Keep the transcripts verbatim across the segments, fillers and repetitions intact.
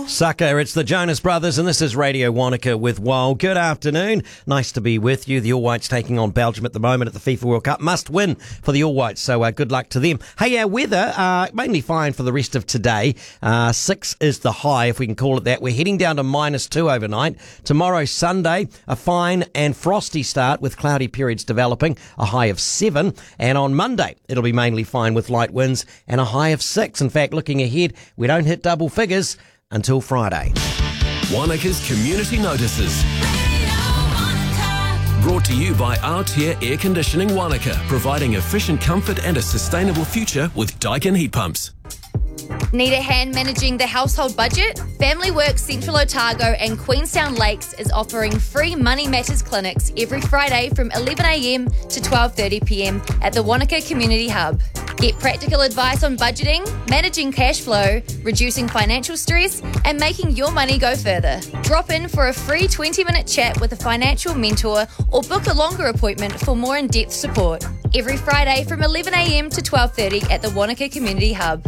Sucker, it's the Jonas Brothers, and this is Radio Wanaka with Wow. Good afternoon. Nice to be with you. The All Whites taking on Belgium at the moment at the FIFA World Cup. Must win for the All Whites, so uh, good luck to them. Hey, our weather, uh, mainly fine for the rest of today. Uh, six is the high, if we can call it that. We're heading down to minus two overnight. Tomorrow, Sunday, a fine and frosty start with cloudy periods developing, a high of seven. And on Monday, it'll be mainly fine with light winds and a high of six. In fact, looking ahead, we don't hit double figures until Friday. Wanaka's Community Notices. Brought to you by Aotea Air Conditioning Wanaka, providing efficient comfort and a sustainable future with Daikin heat pumps. Need a hand managing the household budget? Family Works Central Otago and Queenstown Lakes is offering free Money Matters clinics every Friday from eleven a m to twelve thirty p m at the Wanaka Community Hub. Get practical advice on budgeting, managing cash flow, reducing financial stress, and making your money go further. Drop in for a free twenty minute chat with a financial mentor or book a longer appointment for more in-depth support. Every Friday from eleven a m to twelve thirty at the Wanaka Community Hub.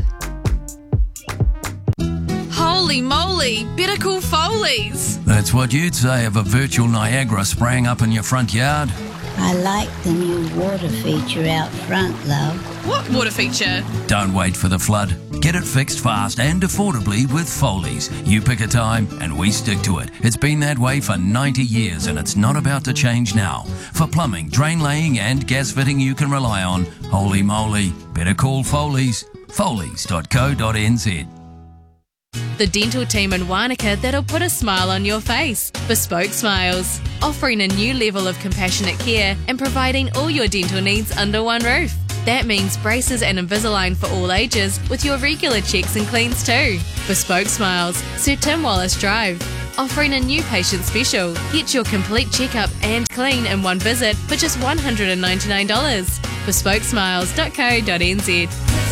Holy moly, better call Foley's. That's what you'd say of a virtual Niagara spraying up in your front yard. I like the new water feature out front, love. What water feature? Don't wait for the flood. Get it fixed fast and affordably with Foley's. You pick a time and we stick to it. It's been that way for ninety years and it's not about to change now. For plumbing, drain laying and gas fitting you can rely on, holy moly, better call Foley's. Foley's dot co dot n z. The dental team in Wanaka that'll put a smile on your face. Bespoke Smiles, offering a new level of compassionate care and providing all your dental needs under one roof. That means braces and Invisalign for all ages with your regular checks and cleans too. Bespoke Smiles, Sir Tim Wallace Drive, offering a new patient special. Get your complete checkup and clean in one visit for just one hundred ninety-nine dollars. bespoke smiles dot co dot n z.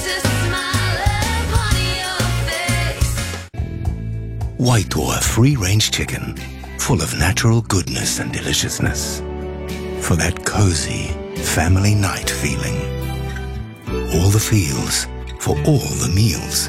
Waitoa free-range chicken, full of natural goodness and deliciousness. For that cozy family night feeling. All the feels for all the meals.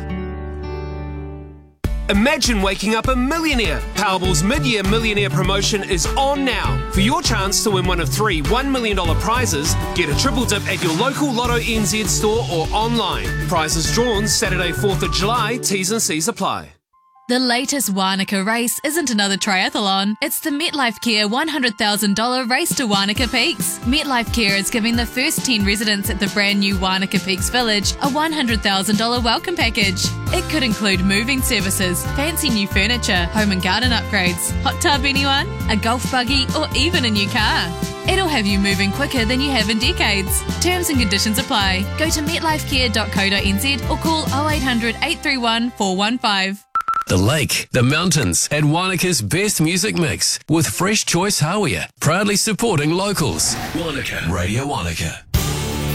Imagine waking up a millionaire. Powerball's mid-year millionaire promotion is on now. For your chance to win one of three one million dollars prizes, get a triple dip at your local Lotto N Z store or online. Prizes drawn Saturday fourth of July, T's and C's apply. The latest Wanaka race isn't another triathlon. It's the MetLife Care one hundred thousand dollars Race to Wanaka Peaks. MetLife Care is giving the first ten residents at the brand new Wanaka Peaks Village a one hundred thousand dollars welcome package. It could include moving services, fancy new furniture, home and garden upgrades, hot tub anyone, a golf buggy or even a new car. It'll have you moving quicker than you have in decades. Terms and conditions apply. Go to metlifecare dot co dot n z or call oh eight hundred, eight three one, four one five. The lake, the mountains, and Wanaka's best music mix with Fresh Choice Hawea, proudly supporting locals. Wanaka, Radio Wanaka.